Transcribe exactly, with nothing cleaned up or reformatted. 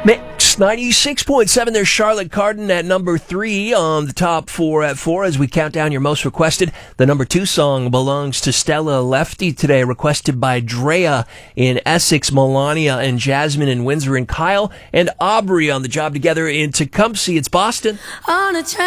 Mix ninety-six point seven. There's Charlotte Cardin at number three on the top four at four as we count down your most requested. The number two song belongs to Stella Lefty today, requested by Drea in Essex, Melania and Jasmine in Windsor, and Kyle and Aubrey on the job together in Tecumseh. It's Boston. On a